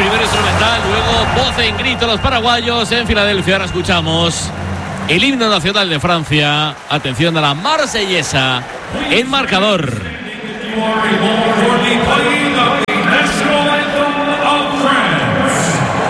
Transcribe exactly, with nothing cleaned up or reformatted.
Primero instrumental, luego voz en grito los paraguayos en Filadelfia. Ahora escuchamos el himno nacional de Francia. Atención a la marsellesa en marcador.